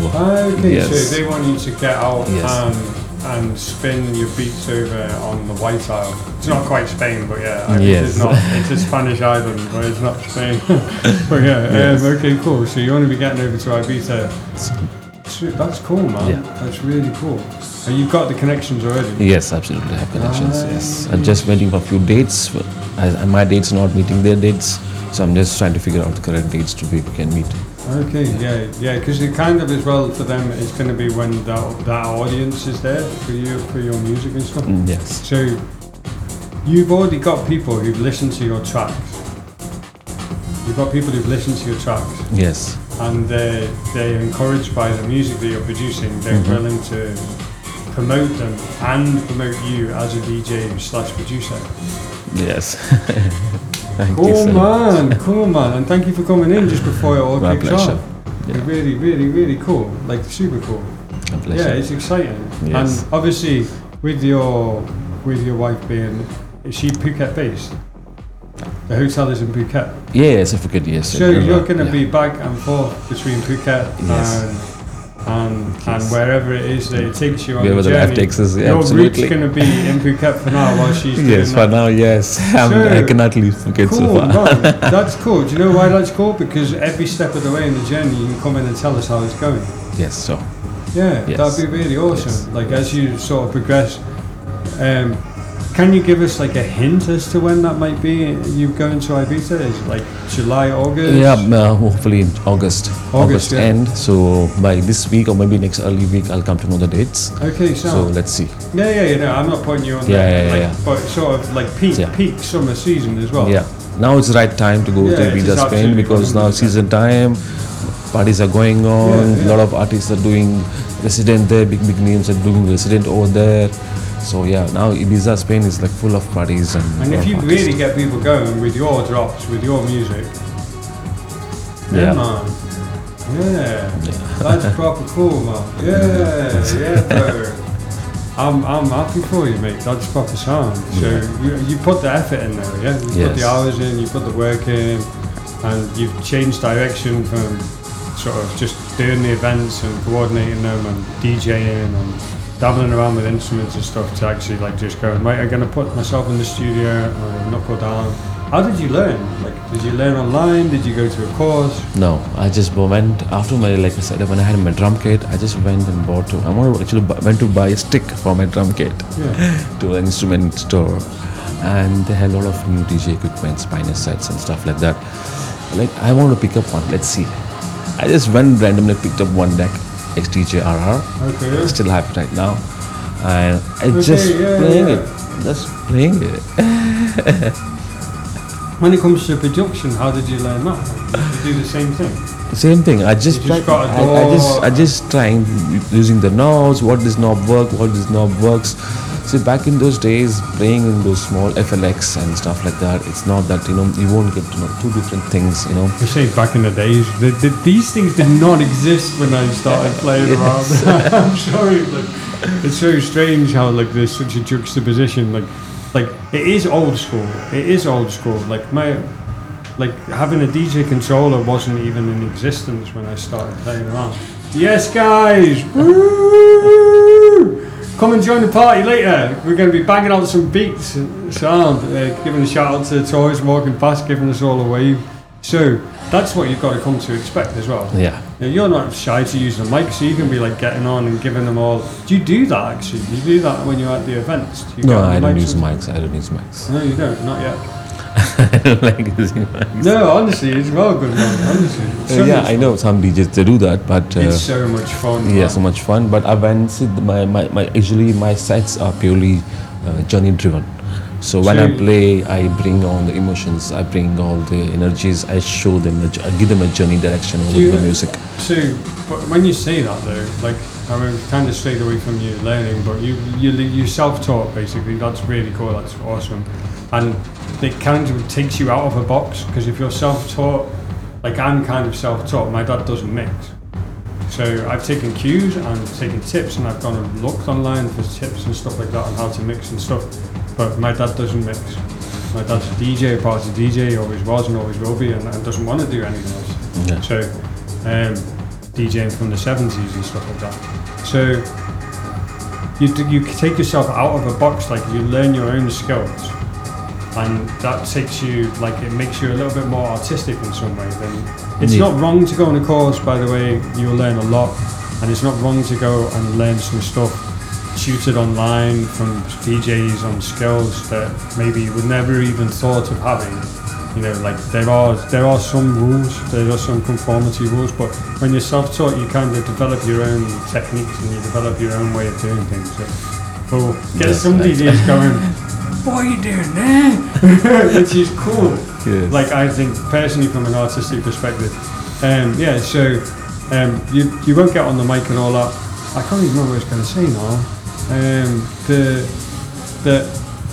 over. Okay, Yes. so they want you to get out Yes. and spin your beats over on the White Isle. It's not quite Spain, but yeah, I Yes. it's a Spanish island, but it's not Spain. But yeah, Yes. okay, cool. So you want to be getting over to Ibiza. So that's cool, man. Yeah. That's really cool. And you've got the connections already. Yes, absolutely. I have connections. Yes, I'm Nice. just waiting for a few dates. And my dates not meeting their dates, so I'm just trying to figure out the correct dates to be we can meet. Okay, yeah, because it kind of as well for them, it's going to be when that audience is there for you for your music and stuff. Yes. So you've already got people who've listened to your tracks. You've got people who've listened to your tracks, Yes. and they're encouraged by the music that you're producing. They're Mhm. willing to promote them and promote you as a DJ slash producer. Yes. Thank you Cool so much. cool man, and thank you for coming in just before it all My kicks pleasure. off. Yeah. Really, really, really cool. Like super cool. My pleasure. Yeah, it's exciting. Yes. And obviously, with your wife being, is she Phuket based? The hotel is in Phuket. Yes, I forget. Yes. So you're going to Yeah. be back and forth between Phuket Yes. and Yes. wherever it is that it takes you on Wherever the the journey. life takes us, Your absolutely. route's going to be in Phuket for now while she's doing Yes, for that. now, yes. I Sure. cannot leave Phuket so Cool, far. man. That's cool. Do you know why that's cool? Because every step of the way in the journey, you can come in and tell us how it's going. Yes, so. Yeah, Yes. that'd be really awesome. Yes. Like as you sort of progress, can you give us like a hint as to when that might be? You going to Ibiza? Is it like July, August? Yeah, hopefully in August yeah. end. So by this week or maybe next early week, I'll come to know the dates. Okay, So let's see. yeah. No, I'm not putting you on Yeah, there. yeah, like, yeah. But sort of like peak summer season as well. Yeah, now it's the right time to go Yeah, to it is Ibiza Spain absolutely because now 100%. season time, parties are going on. Yeah, yeah. A lot of artists are doing resident there. Big names are doing resident over there. So yeah, now Ibiza Spain is like full of parties and. And lot if of you artists. really get people going with your drops, with your music, Yeah. man. Yeah, that's proper cool, man. Yeah, bro. I'm happy for you, mate. That's proper sound. So you put the effort in there, yeah? You put the Yes. hours in, you put the work in, and you've changed direction from sort of just doing the events and coordinating them and DJing and dabbling around with instruments and stuff to actually like just going, right, I'm going to put myself in the studio and knuckle down. How did you learn? Like, did you learn online? Did you go to a course? No, I just went after my, like I said, when I had my drum kit, I just went and bought. Went to buy a stick for my drum kit Yeah. to an instrument store, and they had a lot of new DJ equipments, Pioneer sets and stuff like that. Like I want to pick up one. Let's see. I just went randomly picked up one deck, XTJ RR. Okay. I still have it right now, and I Okay, just yeah, playing yeah. it, just playing it. When it comes to production, how did you learn that? Did you do the same thing? Same thing. I just You just tried. got a I just trying using the knobs. What this knob work? What this knob works? See, back in those days, playing in those small FLX and stuff like that, it's not that you won't get to know two different things. You say back in the days, these things did not exist when I started playing around. I'm sorry, it's so strange how like there's such a juxtaposition. Like it is old school. It is old school. Like having a DJ controller wasn't even in existence when I started playing around. Yes, guys. Woo! Come and join the party later. We're going to be banging out some beats, sound, giving a shout out to the toys walking past, giving us all a wave. So that's what you've got to come to expect as well. Yeah. Now, you're not shy to use the mic, so you can be like getting on and giving them all. Do you do that actually? Do you do that when you're at the events? Do you No, get on I the don't mics use and- mics. I don't use mics. No, you don't. Not yet. I don't like using mics. No, honestly, it's well good, man. Honestly, it's so Yeah, much I know some DJs they do that, but It's so much fun. yeah, man. so much fun. But I went see usually my sets are purely journey driven. So when I So- play, I bring all the emotions, I bring all the energies, I show them, I give them a journey direction over Do the you- music. So, but when you say that though, like I mean, kind of strayed away from you learning, but you self-taught basically. That's really cool. That's awesome, and it kind of takes you out of a box because if you're self-taught, like I'm kind of self-taught. My dad doesn't mix, so I've taken cues and taken tips, and I've gone and looked online for tips and stuff like that on how to mix and stuff. But my dad doesn't mix. My dad's a DJ, a party DJ, always was and always will be, and doesn't want to do anything else. Yeah. So, DJing from the 70s and stuff like that. So you take yourself out of a box, like you learn your own skills, and that takes you, like, it makes you a little bit more artistic in some way. Then it's not wrong to go on a course, by the way. You'll learn a lot, and it's not wrong to go and learn some stuff tutored online from DJs on skills that maybe you would never even thought of having. You know, like there are some rules, there are some conformity rules, but when you're self-taught, you kind of develop your own techniques and you develop your own way of doing things. So, get some DJs going, what are you doing there? Which is cool. Yes. Like, I think personally, from an artistic perspective, you won't get on the mic and all that. I can't even remember what I was going to say now.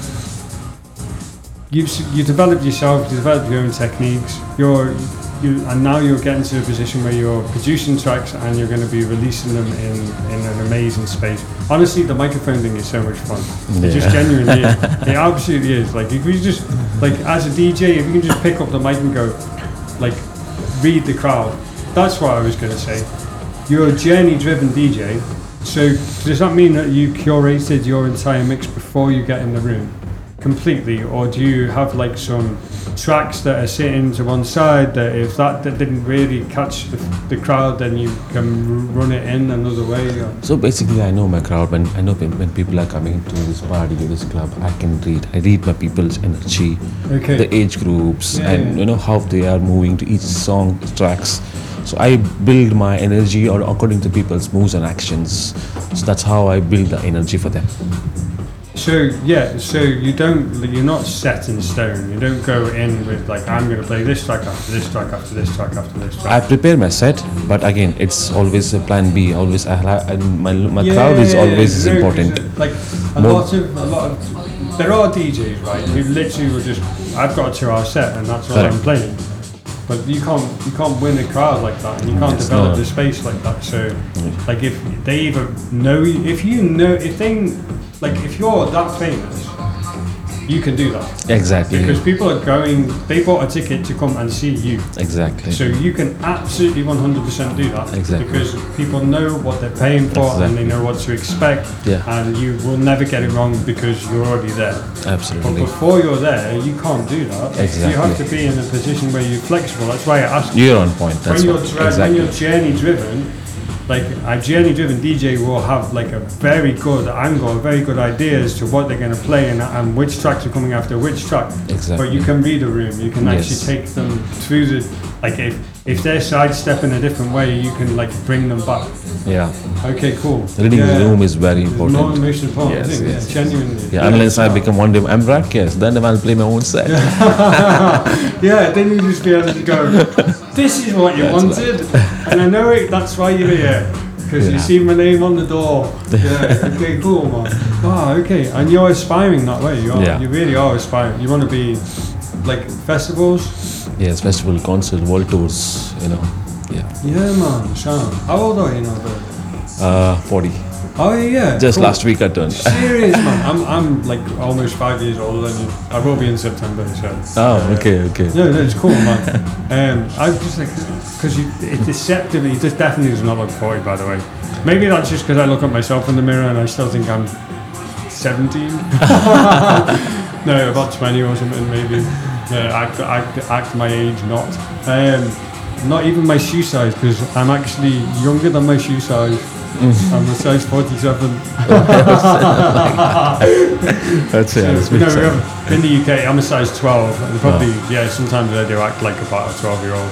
You develop yourself, you develop your own techniques. And now you're getting to a position where you're producing tracks and you're going to be releasing them in an amazing space. Honestly, the microphone thing is so much fun. It just genuinely is. It absolutely is. Like, if you just, like, as a DJ, if you can just pick up the mic and go, like, read the crowd. That's what I was going to say. You're a journey-driven DJ. So does that mean that you curated your entire mix before you get in the room completely, or do you have like some tracks that are sitting to one side that if that didn't really catch the crowd, then you can run it in another way? Or? So basically, I know my crowd. When people are coming to this party, to this club, I read my people's energy, the age groups, and you know how they are moving to each song tracks. So I build my energy or according to people's moves and actions. So that's how I build the energy for them. So you're not set in stone. You don't go in with like, I'm going to play this track after this track after this track after this track. I prepare my set, but again, it's always a plan B. Always, my crowd is always important. Like a lot of there are DJs, right, who literally will just, I've got a 2-hour set and that's all I'm playing. But you can't win a crowd like that, and you can't develop the space like that. So, like, if they either know, if you're that famous, you can do that. Exactly. Because people are they bought a ticket to come and see you. Exactly. So you can absolutely 100% do that. Exactly. Because people know what they're paying for and they know what to expect. Yeah. And you will never get it wrong because you're already there. Absolutely. But before you're there, you can't do that. Exactly. You have to be in a position where you're flexible. That's why I asked you. You're on point. That's when you're journey driven, like a journey-driven DJ will have like a very good angle, a very good idea as to what they're going to play and which tracks are coming after which track. Exactly. But you can read a room. You can actually take them through the, like if they're sidestepping a different way, you can like bring them back. Yeah. Okay, cool. Reading the room is very important. More most important. Yes, yes. Genuinely. Yeah, unless I become one day I'm broadcast, then I'll play my own set. Yeah, then you just be able to go, this is what you wanted, and I know it, that's why you're here, because you see my name on the door. Yeah, okay, cool, man. Wow, okay, and you're aspiring that way, you really are aspiring. You want to be, like, festivals? Yes, festival, concert, world tours, you know, Yeah, man, Sean. How old are you now, bro? 40. Oh yeah. Just last week I turned. Serious, man. I'm like almost 5 years older than you. I will be in September, so. Oh, okay. No, it's cool, man. I just like, because it deceptively, it just definitely does not look 40, by the way. Maybe that's just because I look at myself in the mirror and I still think I'm 17. No, about 20 or something, maybe. Act my age, not even my shoe size, because I'm actually younger than my shoe size. I'm a size 47. That's it. In the UK, I'm a size 12. And probably, sometimes I do act like about a 12-year-old.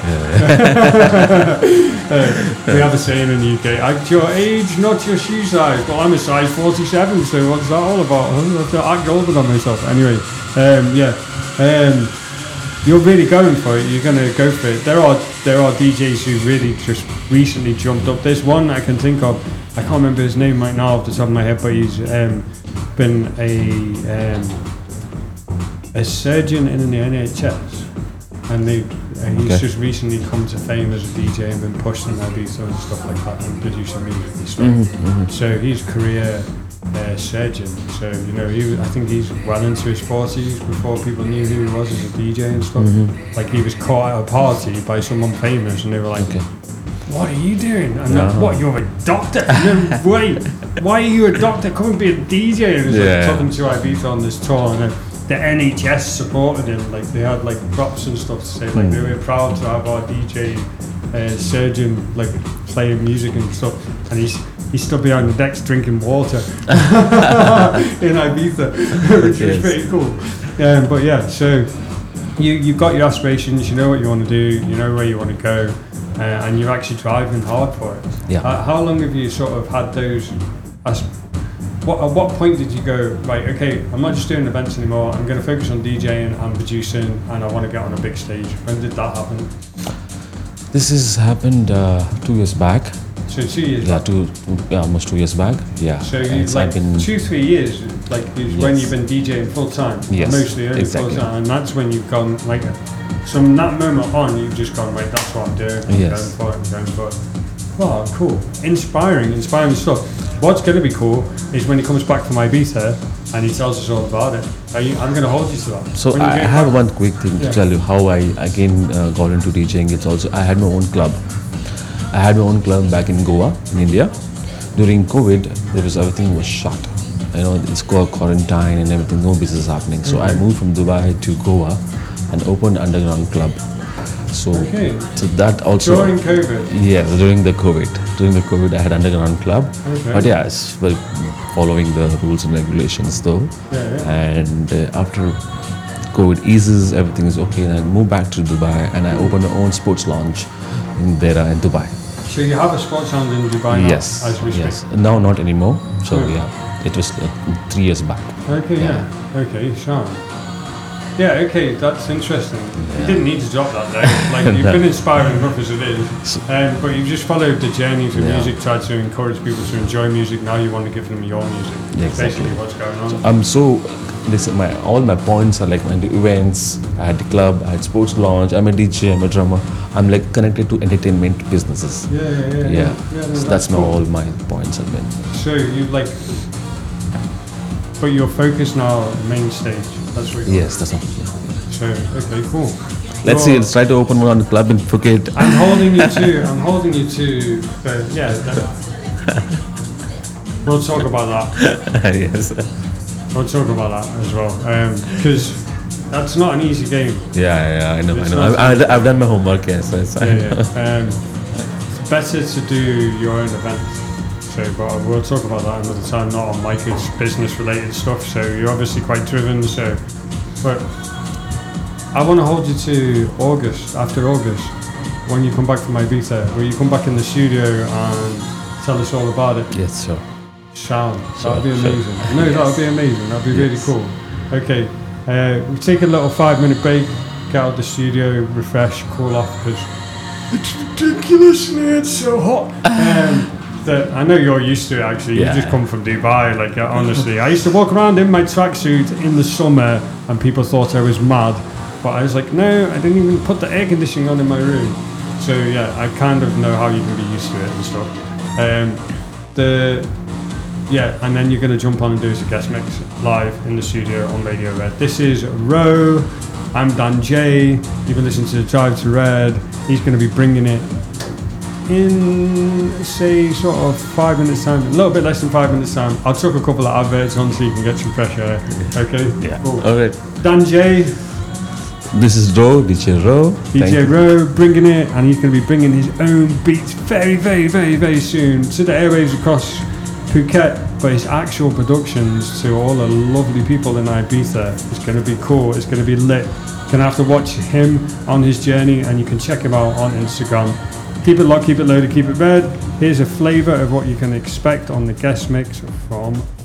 So, we have a saying in the UK, act your age, not your shoe size. Well, I'm a size 47, so what's that all about? I have to act older than myself. Anyway, you're really going for it. You're going to go for it. There are DJs who really just recently jumped up. There's one I can think of. I can't remember his name right now off the top of my head, but he's been a surgeon in the NHS, and he's just recently come to fame as a DJ and been pushed in Ibiza and stuff like that and producing music and stuff. So he's a career surgeon. So I think he's well into his 40s before people knew who he was as a DJ and stuff. Like he was caught at a party by someone famous, and they were like, what are you doing? And No. what, you're a doctor? No way. Why are you a doctor? Come and be a DJ. And it was like took him to Ibiza on this tour, and then the NHS supported him. Like they had like props and stuff to say like they were proud to have our DJ surgeon like playing music and stuff, and he stood behind the decks drinking water in Ibiza, which was pretty cool. But yeah, so you've got your aspirations, you know what you want to do, you know where you want to go, and you're actually driving hard for it. Yeah. How long have you sort of had those? At what point did you go, right, okay, I'm not just doing events anymore, I'm going to focus on DJing and producing, and I want to get on a big stage? When did that happen? This has happened 2 years back. So 2 years Yeah, back. almost 2 years back. Yeah. So you, It's like been 2-3 years, like is when Yes. you've been DJing full time, Yes, mostly only exactly. full time, and that's when you've gone like from that moment on, you've just gone right. That's what I'm doing. I'm Yes. going for it. I'm going for it. Wow, cool, inspiring stuff. What's going to be cool is when he comes back from Ibiza and he tells us all about it. I'm going to hold you to that. So When you I get have back- one quick thing to Yeah. tell you how I again got into DJing. It's also I had my own club. I had my own club back in Goa, in India. During COVID, everything was shut. You know, it's called quarantine and everything. No business happening. So I moved from Dubai to Goa and opened underground club. So, Okay. so that also during COVID. yes, during the COVID, I had underground club. Okay. But yeah, it's well, following the rules and regulations though. Yeah. And after COVID eases, everything is okay. And I moved back to Dubai and I opened my own sports lounge in Dera in Dubai. So you have a sports lounge in Dubai now, Yes, as we speak. yes. Now not anymore. So Hmm. yeah, it was 3 years back. Okay, yeah. Okay, sure. Yeah, okay, that's interesting. You didn't need to drop that there. Like, you've No. been inspiring enough as it is. But you've just followed the journey through music, tried to encourage people to enjoy music. Now you want to give them your music. Yeah, That's exactly. basically what's going on. I'm so all my points are like my events. I had the club, I had sports launch. I'm a DJ, I'm a drummer. I'm like connected to entertainment businesses. Yeah. No, So that's my, cool. all my points have been. So you like, but you're focused now main stage. That's what you're Yes, that's all. Yeah. So, okay, cool. Let's see. Let's try to open one on the club in Phuket. I'm holding you to, yeah. We'll talk about that. Yes. We'll talk about that as well, because that's not an easy game. Yeah, I know. It's I know. not- I've done my homework. Yes, yes. It's better to do your own events. So, but we'll talk about that another time. Not on mic, it's business related stuff. So you're obviously quite driven. So, but I want to hold you to August. After August, when you come back from Ibiza, will you come back in the studio and tell us all about it? Yes, sure. Sound. That would be Sure. amazing. No, that would be amazing. That would be really Yes. cool. Okay, we'll take a little 5-minute break, get out of the studio, refresh, cool off, because it's ridiculous in here, it's so hot. I know you're used to it actually, Yeah. you just come from Dubai, like honestly. I used to walk around in my tracksuit in the summer and people thought I was mad, but I was like, no, I didn't even put the air conditioning on in my room. So yeah, I kind of know how you can be used to it and stuff. And then you're going to jump on and do as a guest mix live in the studio on Radio Red. This is Ro. I'm Dan J. You've been listening to Drive to Red. He's going to be bringing it in, say, sort of 5 minutes time, a little bit less than 5 minutes time. I'll chuck a couple of adverts on so you can get some fresh air. Okay? Yeah. Cool. All right. Dan J. This is Ro, DJ Ro. Thank DJ you. Ro bringing it, and he's going to be bringing his own beats very, very, very, very soon to the airwaves across Phuket, but his actual productions to all the lovely people in Ibiza. It's going to be cool, it's going to be lit. You're going to have to watch him on his journey, and you can check him out on Instagram. Keep it locked, keep it loaded, keep it red. Here's a flavour of what you can expect on the guest mix from